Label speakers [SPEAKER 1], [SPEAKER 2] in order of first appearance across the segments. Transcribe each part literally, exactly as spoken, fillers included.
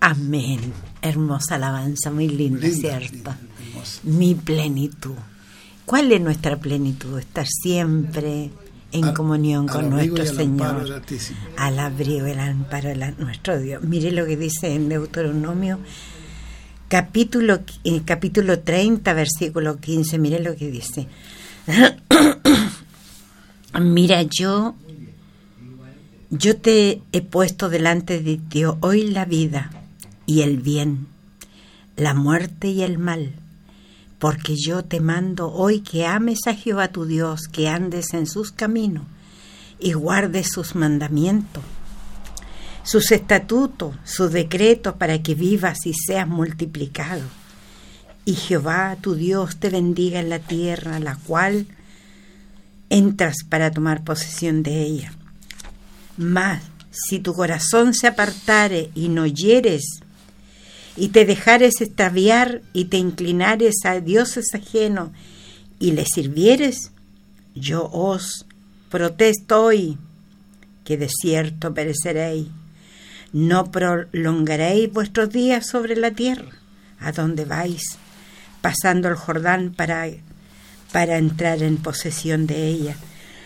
[SPEAKER 1] Amén. Hermosa alabanza, muy linda, linda ¿cierto? Linda, mi plenitud. ¿Cuál es nuestra plenitud? Estar siempre en al, comunión con nuestro Señor, al abrigo y al amparo de nuestro Dios. Mire lo que dice en Deuteronomio, capítulo, eh, capítulo treinta, versículo quince. Mire lo que dice. Mira, yo, yo te he puesto delante de ti hoy la vida y el bien, la muerte y el mal, porque yo te mando hoy que ames a Jehová tu Dios, que andes en sus caminos y guardes sus mandamientos, sus estatutos, sus decretos, para que vivas y seas multiplicado. Y Jehová tu Dios te bendiga en la tierra, la cual entras para tomar posesión de ella. Mas si tu corazón se apartare y no oyeres, y te dejares extraviar y te inclinares a dioses ajenos y les sirvieres, yo os protesto hoy que de cierto pereceréis. No prolongaréis vuestros días sobre la tierra, a donde vais, pasando el Jordán para, para entrar en posesión de ella.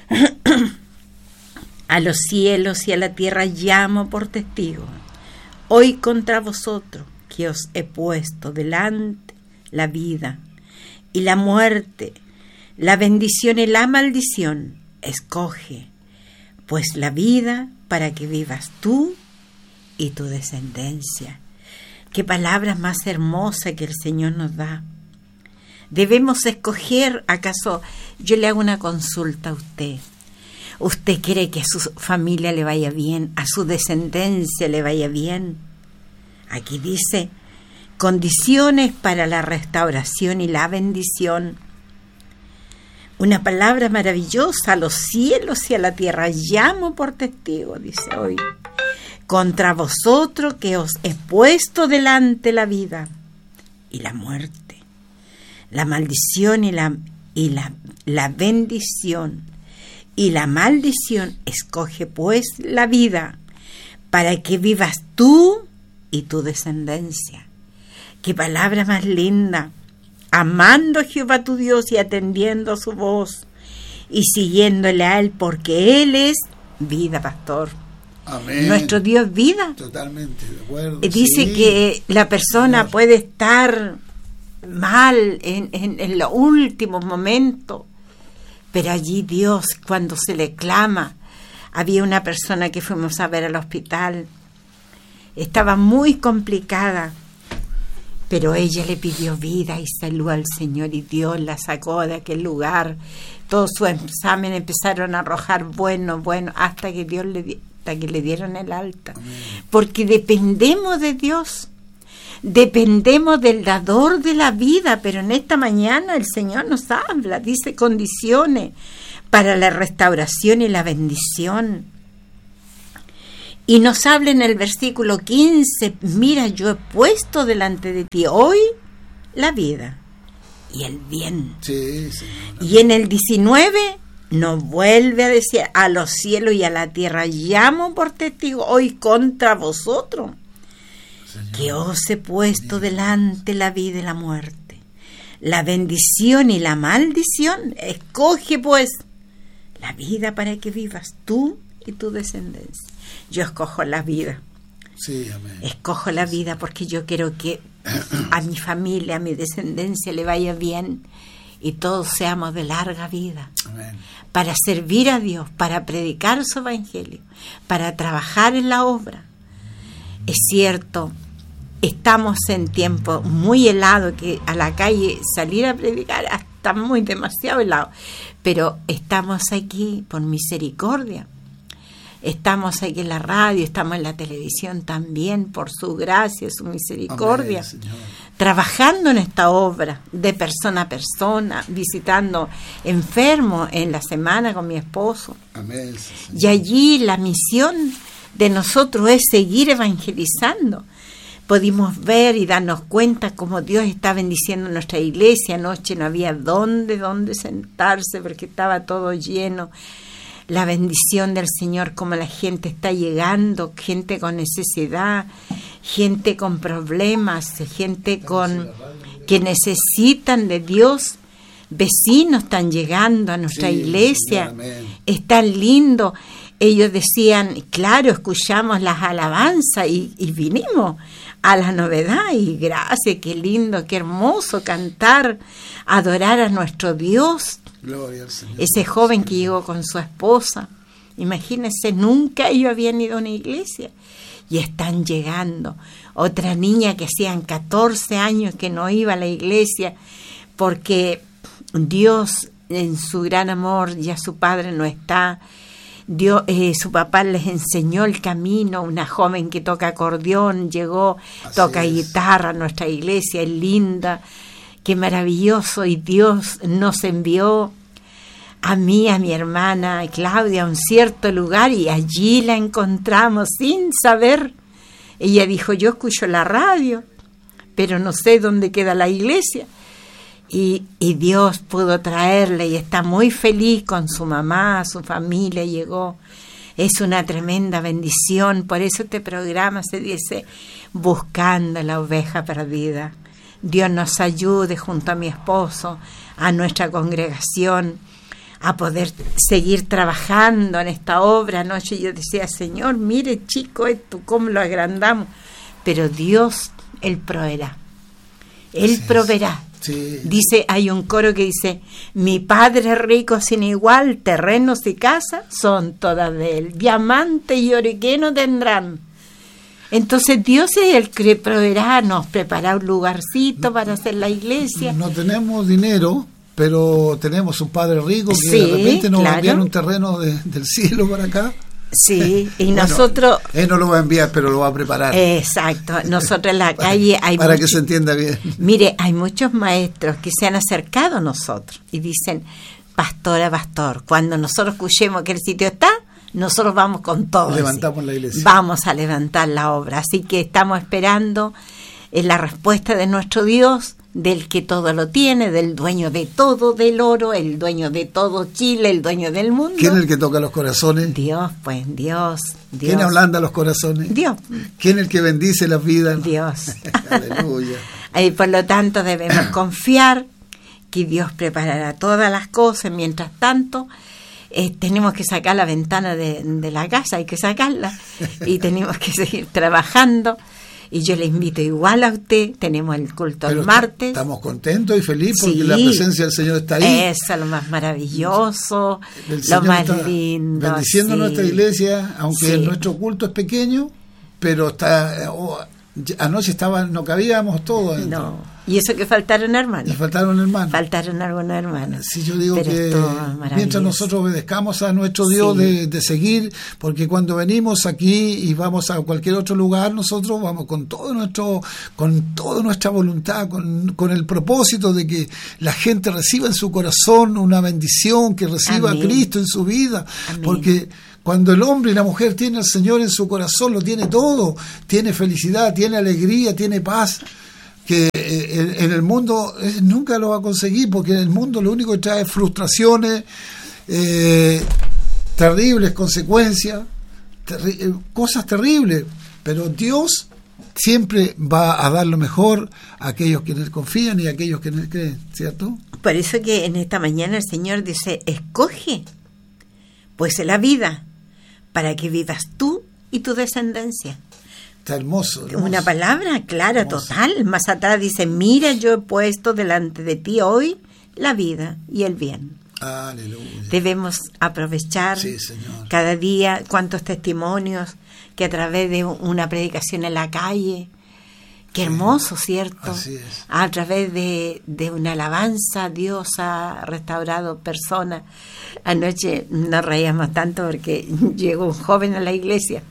[SPEAKER 1] A los cielos y a la tierra llamo por testigo hoy contra vosotros, que os he puesto delante la vida y la muerte, la bendición y la maldición. Escoge, pues, la vida para que vivas tú y tu descendencia. Qué palabra más hermosa que el Señor nos da. Debemos escoger. ¿Acaso yo le hago una consulta a usted? ¿Usted quiere que a su familia le vaya bien, a su descendencia le vaya bien? Aquí dice, condiciones para la restauración y la bendición. Una palabra maravillosa, a los cielos y a la tierra llamo por testigo, dice hoy, contra vosotros que os he puesto delante la vida y la muerte, la maldición y la, y la, la bendición y la maldición. Escoge pues la vida para que vivas tú y tu descendencia. Qué palabra más linda. Amando a Jehová tu Dios y atendiendo a su voz y siguiéndole a Él, porque Él es vida, pastor.
[SPEAKER 2] Amén.
[SPEAKER 1] Nuestro Dios es vida.
[SPEAKER 2] Totalmente de acuerdo.
[SPEAKER 1] Dice
[SPEAKER 2] sí.
[SPEAKER 1] que la persona Señor. Puede estar mal en, en, en los últimos momentos, pero allí Dios, cuando se le clama, había una persona que fuimos a ver al hospital, estaba muy complicada, pero ella le pidió vida y salud al Señor y Dios la sacó de aquel lugar. Todos sus exámenes empezaron a arrojar bueno, bueno, hasta que Dios le, di, hasta que le dieron el alta. Amén. Porque dependemos de Dios, dependemos del dador de la vida, pero en esta mañana el Señor nos habla, dice condiciones para la restauración y la bendición. Y nos habla en el versículo quince, mira, yo he puesto delante de ti hoy la vida y el bien.
[SPEAKER 2] Sí, sí, no, no.
[SPEAKER 1] Y en el diecinueve nos vuelve a decir, a los cielos y a la tierra llamo por testigo hoy contra vosotros, Señor, que os he puesto Dios. Delante la vida y la muerte, la bendición y la maldición. Escoge pues la vida para que vivas tú y tu descendencia. Yo escojo la vida.
[SPEAKER 2] Sí, amén.
[SPEAKER 1] Escojo la vida porque yo quiero que a mi familia, a mi descendencia le vaya bien y todos seamos de larga vida.
[SPEAKER 2] Amén.
[SPEAKER 1] Para servir a Dios, para predicar su evangelio, para trabajar en la obra. Es cierto, estamos en tiempo muy helado, que a la calle salir a predicar está muy demasiado helado, pero estamos aquí por misericordia. Estamos aquí en la radio, estamos en la televisión también, por su gracia, su misericordia.
[SPEAKER 2] Amén, Señor.
[SPEAKER 1] Trabajando en esta obra de persona a persona, visitando enfermos en la semana con mi esposo.
[SPEAKER 2] Amén,
[SPEAKER 1] y allí la misión de nosotros es seguir evangelizando. Pudimos ver y darnos cuenta cómo Dios está bendiciendo nuestra iglesia. Anoche no había dónde, dónde sentarse porque estaba todo lleno. La bendición del Señor, como la gente está llegando, gente con necesidad, gente con problemas, gente con que necesitan de Dios. Vecinos están llegando a nuestra
[SPEAKER 2] Sí,
[SPEAKER 1] iglesia,
[SPEAKER 2] Señor, amén.
[SPEAKER 1] es tan lindo. Ellos decían, claro, escuchamos las alabanzas y, y vinimos a la novedad, y gracias, qué lindo, qué hermoso cantar, adorar a nuestro Dios.
[SPEAKER 2] Gloria al Señor.
[SPEAKER 1] Ese joven que llegó con su esposa, imagínense, nunca ellos habían ido a una iglesia y están llegando. Otra niña que hacían catorce años que no iba a la iglesia porque Dios en su gran amor, ya su padre no está, Dios, eh, su papá les enseñó el camino. Una joven que toca acordeón llegó, Así toca es. guitarra a nuestra iglesia, es linda, qué maravilloso. Y Dios nos envió a mí, a mi hermana Claudia, a un cierto lugar, y allí la encontramos sin saber. Ella dijo, yo escucho la radio, pero no sé dónde queda la iglesia. Y, y Dios pudo traerle, y está muy feliz con su mamá, su familia llegó. Es una tremenda bendición. Por eso este programa se dice Buscando la Oveja Perdida. Dios nos ayude junto a mi esposo, a nuestra congregación, a poder seguir trabajando en esta obra. Anoche yo decía, Señor, mire chico esto, cómo lo agrandamos. Pero Dios, Él proveerá. Él Así proveerá.
[SPEAKER 2] Sí.
[SPEAKER 1] Dice, hay un coro que dice, mi Padre rico sin igual, terrenos y casas son todas de Él, diamante y oro que no tendrán. Entonces Dios es el que proveerá, nos prepara un lugarcito para hacer la iglesia.
[SPEAKER 2] No tenemos dinero, pero tenemos un Padre rico que
[SPEAKER 1] sí,
[SPEAKER 2] de repente nos
[SPEAKER 1] claro.
[SPEAKER 2] va a enviar un terreno de, del cielo para acá.
[SPEAKER 1] Sí, y
[SPEAKER 2] bueno,
[SPEAKER 1] nosotros...
[SPEAKER 2] Él no lo va a enviar, pero lo va a preparar.
[SPEAKER 1] Exacto, nosotros en la calle hay...
[SPEAKER 2] Para
[SPEAKER 1] mucho,
[SPEAKER 2] que se entienda bien.
[SPEAKER 1] Mire, hay muchos maestros que se han acercado a nosotros y dicen, pastora, pastor, cuando nosotros escuchemos que el sitio está, nosotros vamos con todo.
[SPEAKER 2] Levantamos la iglesia.
[SPEAKER 1] Vamos a levantar la obra, así que estamos esperando eh, la respuesta de nuestro Dios, del que todo lo tiene, del dueño de todo, del oro, el dueño de todo Chile, el dueño del mundo.
[SPEAKER 2] ¿Quién es el que toca los corazones?
[SPEAKER 1] Dios, pues, Dios. Dios.
[SPEAKER 2] ¿Quién ablanda los corazones?
[SPEAKER 1] Dios.
[SPEAKER 2] ¿Quién es el que bendice las vidas?
[SPEAKER 1] Dios.
[SPEAKER 2] Aleluya.
[SPEAKER 1] Y por lo tanto debemos confiar que Dios preparará todas las cosas. Mientras tanto, eh, tenemos que sacar la ventana de, de la casa, hay que sacarla, y tenemos que seguir trabajando. Y yo le invito igual a usted, tenemos el culto
[SPEAKER 2] Pero
[SPEAKER 1] el martes.
[SPEAKER 2] Estamos contentos y felices porque
[SPEAKER 1] sí,
[SPEAKER 2] la presencia del Señor está ahí.
[SPEAKER 1] Eso es lo más maravilloso,
[SPEAKER 2] el
[SPEAKER 1] lo
[SPEAKER 2] Señor
[SPEAKER 1] más
[SPEAKER 2] está
[SPEAKER 1] lindo.
[SPEAKER 2] bendiciendo
[SPEAKER 1] sí.
[SPEAKER 2] nuestra iglesia, aunque
[SPEAKER 1] sí.
[SPEAKER 2] nuestro culto es pequeño, pero está oh, anoche estaba, no cabíamos todos.
[SPEAKER 1] No,
[SPEAKER 2] dentro.
[SPEAKER 1] y eso que faltaron hermanos.
[SPEAKER 2] Y faltaron hermanos.
[SPEAKER 1] Faltaron algunos hermanos.
[SPEAKER 2] Sí, yo digo
[SPEAKER 1] pero
[SPEAKER 2] que mientras nosotros obedezcamos a nuestro Dios
[SPEAKER 1] sí.
[SPEAKER 2] de, de seguir, porque cuando venimos aquí y vamos a cualquier otro lugar, nosotros vamos con todo nuestro, con toda nuestra voluntad, con, con el propósito de que la gente reciba en su corazón una bendición, que reciba Amén. A Cristo en su vida, Amén. Porque cuando el hombre y la mujer tienen al Señor en su corazón, lo tiene todo, tiene felicidad, tiene alegría, tiene paz, que en el mundo nunca lo va a conseguir, porque en el mundo lo único que trae es frustraciones, eh, terribles consecuencias, terri- cosas terribles, pero Dios siempre va a dar lo mejor a aquellos que en Él confían y a aquellos que en Él creen, ¿cierto?
[SPEAKER 1] Por eso que en esta mañana el Señor dice, escoge pues la vida para que vivas tú y tu descendencia.
[SPEAKER 2] Está hermoso, hermoso.
[SPEAKER 1] Una palabra clara,
[SPEAKER 2] hermoso.
[SPEAKER 1] Total. Más atrás dice, mira, yo he puesto delante de ti hoy la vida y el bien.
[SPEAKER 2] Aleluya.
[SPEAKER 1] Debemos aprovechar
[SPEAKER 2] sí, Señor.
[SPEAKER 1] Cada día cuántos testimonios que a través de una predicación en la calle, qué hermoso, ¿cierto?
[SPEAKER 2] Así es.
[SPEAKER 1] A través de, de una alabanza, Dios ha restaurado personas. Anoche nos reíamos tanto porque llegó un joven a la iglesia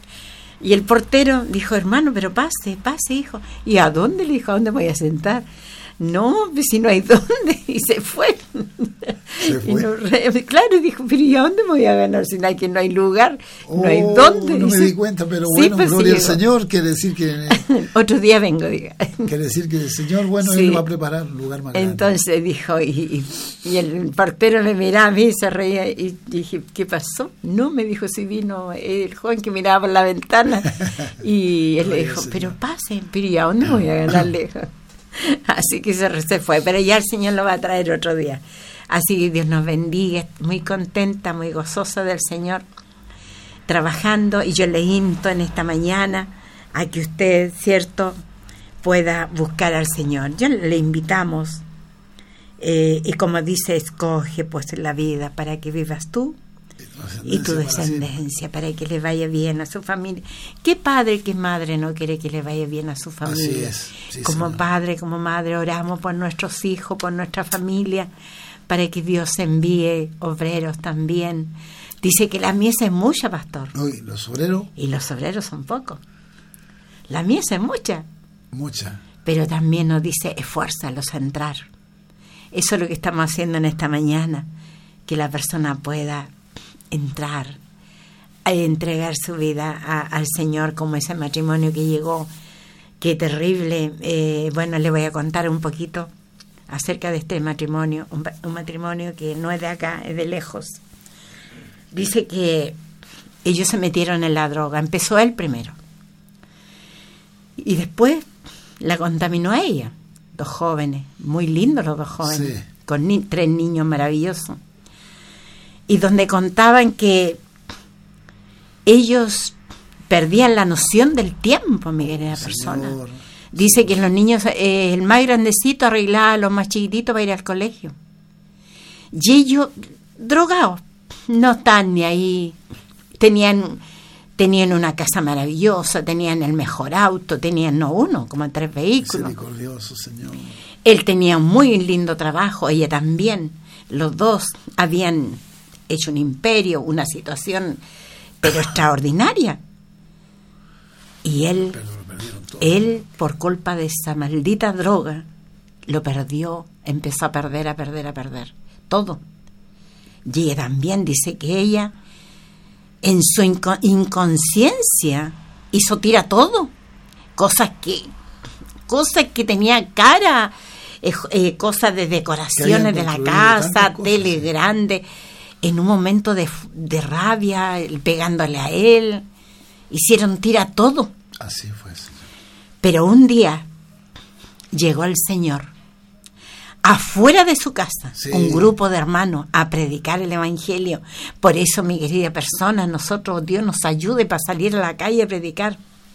[SPEAKER 1] y el portero dijo, hermano, pero pase, pase, hijo. ¿Y a dónde? Le dijo, ¿a dónde voy a sentar? no, pues si no hay dónde, y se fue.
[SPEAKER 2] Se fue.
[SPEAKER 1] Y no, claro, dijo, pero ¿y a dónde me voy a ganar si no hay, que no hay lugar,
[SPEAKER 2] oh,
[SPEAKER 1] no hay dónde?
[SPEAKER 2] No me
[SPEAKER 1] se,
[SPEAKER 2] di cuenta, pero
[SPEAKER 1] sí,
[SPEAKER 2] bueno,
[SPEAKER 1] pues
[SPEAKER 2] gloria
[SPEAKER 1] sí,
[SPEAKER 2] al Señor, quiere decir que...
[SPEAKER 1] Otro día vengo, diga.
[SPEAKER 2] Quiere decir que el Señor, bueno,
[SPEAKER 1] sí.
[SPEAKER 2] Él va a preparar un lugar más grande.
[SPEAKER 1] Entonces dijo, y, y, y el portero me miraba a mí y se reía, y dije, ¿qué pasó? No, me dijo, si vino el joven que miraba por la ventana, y él le dijo, pero pase, pero ¿y a dónde voy a ganarle? Así que se, se fue, pero ya el Señor lo va a traer otro día. Así que Dios nos bendiga, muy contenta, muy gozosa del Señor, trabajando, y yo le insto en esta mañana a que usted, cierto, pueda buscar al Señor. Ya le invitamos, eh, y como dice, escoge pues la vida para que vivas tú y tu descendencia, para que le vaya bien a su familia. ¿Qué padre, qué madre no quiere que le vaya bien a su familia?
[SPEAKER 2] Así es, sí,
[SPEAKER 1] como
[SPEAKER 2] señor.
[SPEAKER 1] padre, como madre, oramos por nuestros hijos, por nuestra familia, para que Dios envíe obreros también. Dice que la mies es mucha, pastor.
[SPEAKER 2] Uy, los obreros,
[SPEAKER 1] Y los obreros son pocos. La mies es mucha.
[SPEAKER 2] mucha.
[SPEAKER 1] Pero también nos dice, esfuérzalos a entrar. Eso es lo que estamos haciendo en esta mañana, que la persona pueda entrar, a entregar su vida a, al Señor, como ese matrimonio que llegó. Qué terrible. Eh, bueno, le voy a contar un poquito acerca de este matrimonio, un, un matrimonio que no es de acá, es de lejos. Dice que ellos se metieron en la droga, empezó él primero, y después la contaminó a ella. Dos jóvenes, muy lindos los dos jóvenes,
[SPEAKER 2] Sí.
[SPEAKER 1] con ni- tres niños maravillosos, y donde contaban que ellos perdían la noción del tiempo, mi querida persona.
[SPEAKER 2] Señor.
[SPEAKER 1] Dice que los niños, eh, el más grandecito arreglaba a los más chiquititos para ir al colegio. Y ellos, drogados, no están ni ahí. Tenían, tenían una casa maravillosa, tenían el mejor auto, tenían no uno, como tres vehículos.
[SPEAKER 2] Misericordioso, Señor.
[SPEAKER 1] Él tenía un muy lindo trabajo, ella también. Los dos habían hecho un imperio, una situación, pero extraordinaria. Y él...
[SPEAKER 2] Pero lo perdieron todo.
[SPEAKER 1] Él, por culpa de esa maldita droga, lo perdió, empezó a perder, a perder, a perder, todo. Y ella también dice que ella, en su inco- inconsciencia, hizo tira todo. Cosas que, cosas que tenía cara, eh, eh, cosas de decoraciones de la
[SPEAKER 2] construido
[SPEAKER 1] casa,
[SPEAKER 2] tantas cosas,
[SPEAKER 1] tele
[SPEAKER 2] sí.
[SPEAKER 1] grande, en un momento de, de rabia, pegándole a él, hicieron tira todo.
[SPEAKER 2] Así fue, Señor.
[SPEAKER 1] Pero un día llegó el Señor afuera de su casa,
[SPEAKER 2] Sí.
[SPEAKER 1] un grupo de hermanos a predicar el Evangelio. Por eso, mi querida persona, nosotros, Dios nos ayude para salir a la calle a predicar.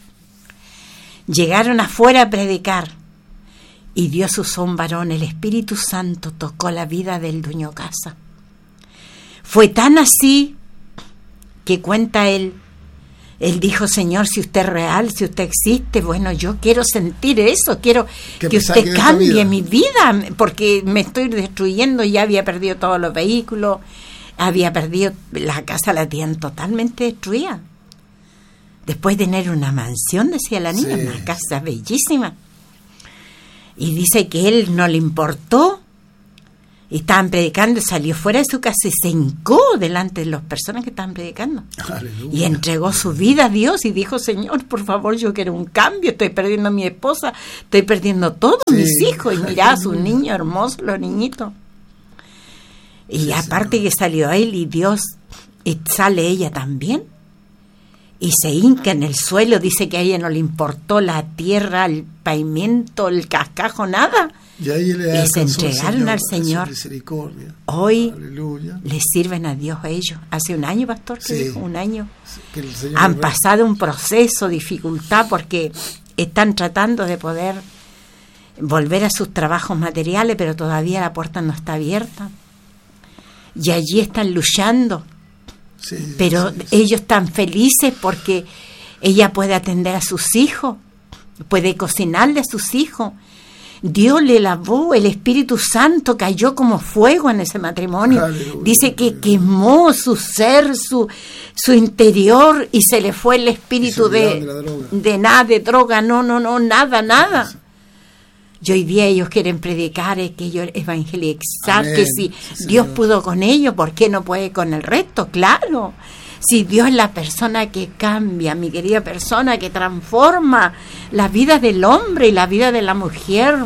[SPEAKER 1] Llegaron afuera a predicar y Dios usó un varón, el Espíritu Santo tocó la vida del dueño casa. Fue tan así que cuenta él, él dijo, Señor, si usted es real, si usted existe, bueno, yo quiero sentir eso, quiero
[SPEAKER 2] Que
[SPEAKER 1] que
[SPEAKER 2] me saque
[SPEAKER 1] usted
[SPEAKER 2] de esta
[SPEAKER 1] cambie
[SPEAKER 2] vida.
[SPEAKER 1] mi vida, porque me estoy destruyendo, ya había perdido todos los vehículos, había perdido la casa, la tenían totalmente destruida. Después de tener una mansión, decía la niña,
[SPEAKER 2] Sí.
[SPEAKER 1] una casa bellísima. Y dice que él no le importó, y estaban predicando, salió fuera de su casa y se hincó delante de las personas que estaban predicando.
[SPEAKER 2] Aleluya.
[SPEAKER 1] Y entregó su vida a Dios y dijo, Señor, por favor, yo quiero un cambio, estoy perdiendo a mi esposa, estoy perdiendo todos
[SPEAKER 2] Sí.
[SPEAKER 1] mis hijos. Y mirá a sus niños hermosos, los niñitos. Y
[SPEAKER 2] Sí,
[SPEAKER 1] aparte
[SPEAKER 2] Señor.
[SPEAKER 1] que salió él y Dios, y sale ella también. Y se hinca en el suelo, dice que a ella no le importó la tierra, el pavimento, el cascajo, nada.
[SPEAKER 2] Y ahí le
[SPEAKER 1] Y se
[SPEAKER 2] alcanzó el
[SPEAKER 1] entregaron al
[SPEAKER 2] su
[SPEAKER 1] Señor.
[SPEAKER 2] misericordia.
[SPEAKER 1] Hoy
[SPEAKER 2] Aleluya.
[SPEAKER 1] le sirven a Dios a ellos. Hace un año, pastor, que
[SPEAKER 2] Sí.
[SPEAKER 1] dijo, un año.
[SPEAKER 2] Que el Señor
[SPEAKER 1] Han
[SPEAKER 2] le-
[SPEAKER 1] pasado un proceso, dificultad, porque están tratando de poder volver a sus trabajos materiales, pero todavía la puerta no está abierta. Y allí están luchando,
[SPEAKER 2] Sí,
[SPEAKER 1] pero
[SPEAKER 2] sí, sí.
[SPEAKER 1] ellos están felices porque ella puede atender a sus hijos, puede cocinarle a sus hijos. Dios le lavó, el Espíritu Santo cayó como fuego en ese matrimonio.
[SPEAKER 2] Aleluya,
[SPEAKER 1] Dice que
[SPEAKER 2] aleluya.
[SPEAKER 1] quemó su ser, su, su interior, y se le fue el espíritu
[SPEAKER 2] Y se olvidaron
[SPEAKER 1] de,
[SPEAKER 2] de la droga.
[SPEAKER 1] de nada, de droga, no, no, no, nada, nada. Y hoy día ellos quieren predicar, es que ellos evangelizar,
[SPEAKER 2] Amén.
[SPEAKER 1] que si
[SPEAKER 2] Sí,
[SPEAKER 1] Dios
[SPEAKER 2] Señor.
[SPEAKER 1] pudo con ellos, ¿por qué no puede con el resto? Claro. Si Dios es la persona que cambia, mi querida persona, que transforma la vida del hombre y la vida de la mujer.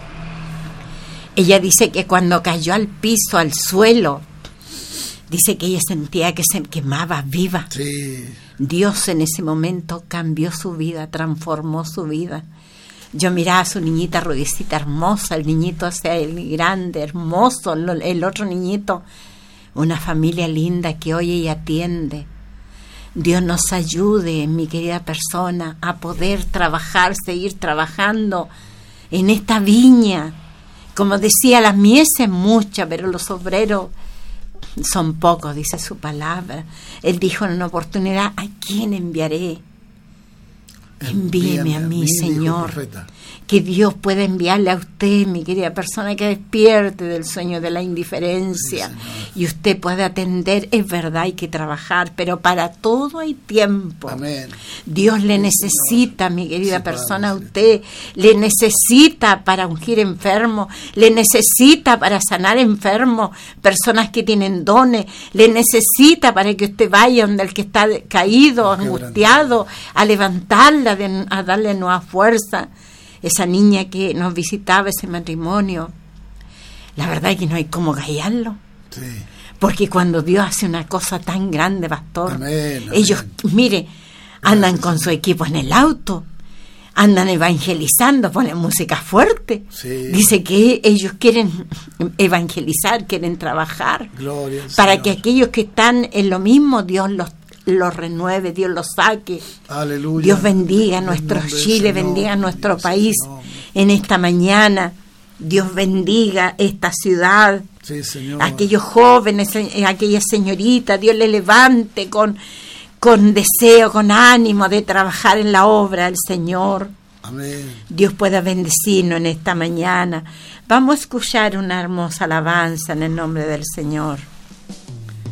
[SPEAKER 1] Ella dice que cuando cayó al piso, al suelo, dice que ella sentía que se quemaba viva.
[SPEAKER 2] Sí.
[SPEAKER 1] Dios en ese momento cambió su vida, transformó su vida. Yo miraba a su niñita rudecita hermosa, el niñito hacia el grande, hermoso, el otro niñito, una familia linda que oye y atiende. Dios nos ayude, mi querida persona, a poder trabajar, seguir trabajando en esta viña. Como decía, las mieses muchas, pero los obreros son pocos, dice su palabra. Él dijo en una oportunidad, ¿a quién enviaré? Envíeme a mí, Señor. Que Dios pueda enviarle a usted, mi querida persona, que despierte del sueño de la indiferencia, sí, y usted pueda atender. Es verdad, hay que trabajar, pero para todo hay tiempo.
[SPEAKER 2] Amén.
[SPEAKER 1] Dios le
[SPEAKER 2] sí,
[SPEAKER 1] necesita,
[SPEAKER 2] Señor.
[SPEAKER 1] mi querida
[SPEAKER 2] Sí,
[SPEAKER 1] persona, a
[SPEAKER 2] Padre,
[SPEAKER 1] usted. Sí. Le necesita para ungir enfermos, le necesita para sanar enfermos, personas que tienen dones, le necesita para que usted vaya donde el que está caído,
[SPEAKER 2] Qué
[SPEAKER 1] angustiado,
[SPEAKER 2] grande.
[SPEAKER 1] a levantarla, de, a darle nueva fuerza. Esa niña que nos visitaba, ese matrimonio, la verdad es que no hay cómo callarlo.
[SPEAKER 2] Sí.
[SPEAKER 1] Porque cuando Dios hace una cosa tan grande, pastor,
[SPEAKER 2] Amén, amén.
[SPEAKER 1] ellos, mire, andan
[SPEAKER 2] Gracias,
[SPEAKER 1] con su equipo en el auto, andan evangelizando, ponen música fuerte.
[SPEAKER 2] Sí.
[SPEAKER 1] Dice que ellos quieren evangelizar, quieren trabajar,
[SPEAKER 2] Gloria al
[SPEAKER 1] para
[SPEAKER 2] Señor.
[SPEAKER 1] que aquellos que están en lo mismo, Dios los los renueve, Dios los saque.
[SPEAKER 2] Aleluya.
[SPEAKER 1] Dios bendiga a
[SPEAKER 2] En
[SPEAKER 1] nuestro
[SPEAKER 2] nombre del
[SPEAKER 1] Chile,
[SPEAKER 2] Señor,
[SPEAKER 1] bendiga a nuestro
[SPEAKER 2] bendiga
[SPEAKER 1] país
[SPEAKER 2] su nombre.
[SPEAKER 1] en esta mañana. Dios bendiga esta ciudad,
[SPEAKER 2] Sí, Señor.
[SPEAKER 1] aquellos jóvenes, eh, aquellas señoritas, Dios les levante con, con deseo, con ánimo de trabajar en la obra del Señor.
[SPEAKER 2] Amén.
[SPEAKER 1] Dios pueda bendecirnos en esta mañana. Vamos a escuchar una hermosa alabanza en el nombre del Señor.